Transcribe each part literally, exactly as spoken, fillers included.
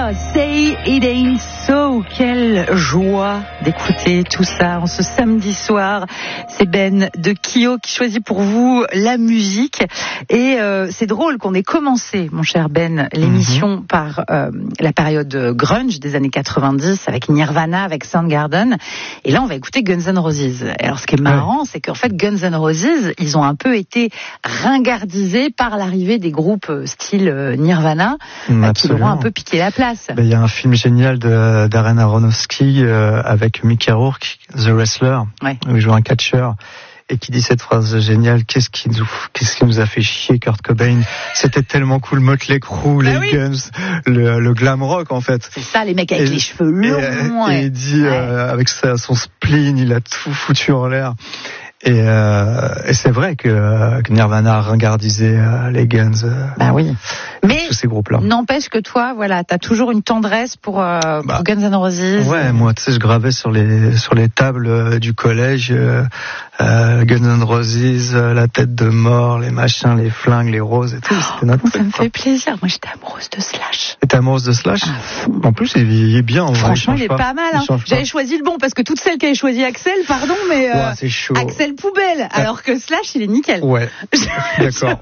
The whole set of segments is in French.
Say It Ain't So. Quelle joie d'écouter tout ça en ce samedi soir. C'est Ben de Kyo qui choisit pour vous la musique. Et euh, c'est drôle qu'on ait commencé, mon cher Ben, l'émission mm-hmm. par euh, la période grunge des années quatre-vingt-dix avec Nirvana, avec Soundgarden. Et là, on va écouter Guns N' Roses. Alors, ce qui est marrant, ouais. c'est qu'en fait, Guns N' Roses, ils ont un peu été ringardisés par l'arrivée des groupes style Nirvana, mmh, qui leur ont un peu piqué la place. Il ben, y a un film génial de, d'Darren Aronofsky euh, avec Mickey Rourke, The Wrestler, ouais. où il joue un catcheur. Et qui dit cette phrase géniale, qu'est-ce qui nous, qu'est-ce qui nous a fait chier, Kurt Cobain? C'était tellement cool, Motley Crue, les bah oui. Guns, le, le glam rock, en fait. C'est ça, les mecs avec et, les cheveux longs. Et, et, et il dit, ouais. euh, avec sa, son spleen, il a tout foutu en l'air. Et, euh, et c'est vrai que, que Nirvana a ringardisé euh, les Guns. Euh, bah oui. Mais tous ces groupes-là. N'empêche que toi, voilà, t'as toujours une tendresse pour, euh, bah, pour Guns N' Roses. Ouais, moi, tu sais, je gravais sur les sur les tables euh, du collège euh, euh, Guns N' Roses, euh, la tête de mort, les machins, les flingues, les roses et tout. Oh, c'était notre ça me quoi. fait plaisir. Moi, j'étais amoureuse de Slash. T'étais amoureuse de Slash? Ah, en plus, il, il est bien. En Franchement, vrai, il, il est pas, pas mal. Hein. J'avais choisi le bon parce que toutes celles qui avaient choisi Axel, pardon, mais euh, ouais, c'est chaud. Axel poubelle. Alors que Slash, il est nickel. Ouais. D'accord.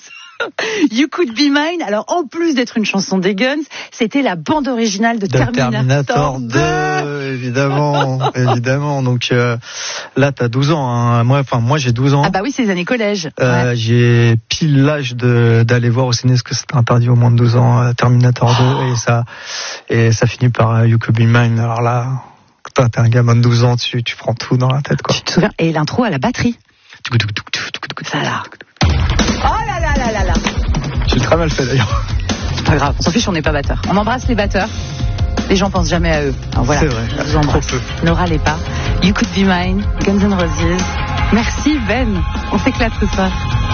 You Could Be Mine. Alors, en plus d'être une chanson des Guns, c'était la bande originale de, de Terminator, Terminator deux. Évidemment, évidemment. Donc euh, là, t'as douze ans. Hein. Moi, enfin, moi, j'ai douze ans. Ah bah oui, c'est les années collège. Euh, ouais. J'ai pile l'âge de d'aller voir au ciné parce que c'était interdit au moins de douze ans. Euh, Terminator oh. deux et ça et ça finit par euh, You Could Be Mine. Alors là, toi, t'es un gamin de douze ans, tu tu prends tout dans la tête, quoi. Tu te souviens? Et l'intro à la batterie. Ça là. Oh là là là là là. J'ai très mal fait d'ailleurs. C'est pas grave, on s'en fiche, on n'est pas batteurs. On embrasse les batteurs. Les gens pensent jamais à eux. Alors voilà, c'est vrai, je vous embrasse. Ne râlez pas. You Could Be Mine, Guns N' Roses. Merci Ben, on s'éclate ce soir.